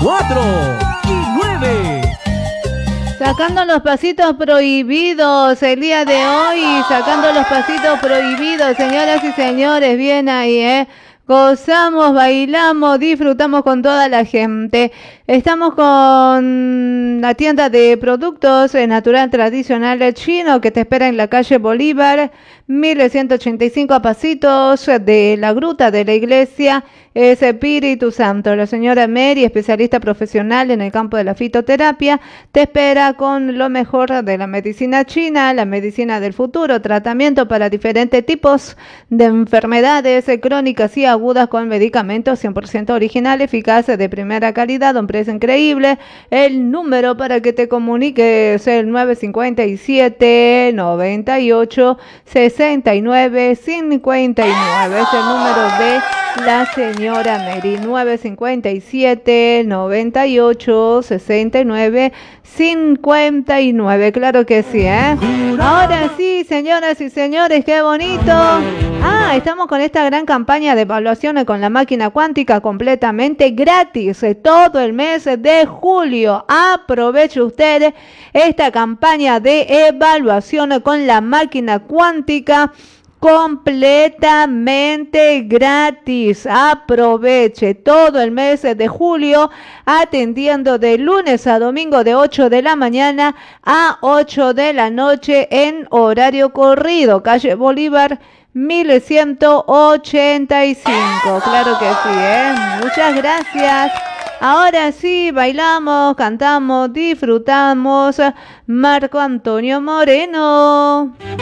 4 y 9. Sacando los pasitos prohibidos el día de hoy, sacando los pasitos prohibidos, señoras y señores, bien ahí, gozamos, bailamos, disfrutamos con toda la gente. Estamos con la tienda de productos natural tradicional chino que te espera en la calle Bolívar, 1185 a pasitos de la gruta de la iglesia. Es Espíritu Santo. La señora Mary, especialista profesional en el campo de la fitoterapia, te espera con lo mejor de la medicina china, la medicina del futuro, tratamiento para diferentes tipos de enfermedades crónicas y agudas con medicamentos 100% original, eficaces, de primera calidad, un precio increíble. El número para que te comuniques es el 957 98 69 59. Es el número de la señora Mary, 957 98 69 59. Claro que sí, Ahora sí, señoras y señores, qué bonito. Estamos con esta gran campaña de evaluaciones con la máquina cuántica completamente gratis todo el mes de julio. Aproveche usted esta campaña de evaluación con la máquina cuántica completamente gratis. Aproveche todo el mes de julio atendiendo de lunes a domingo de 8 de la mañana a 8 de la noche en horario corrido. Calle Bolívar 1185. Claro que sí, Muchas gracias. Ahora sí, bailamos, cantamos, disfrutamos. Marco Antonio Moreno.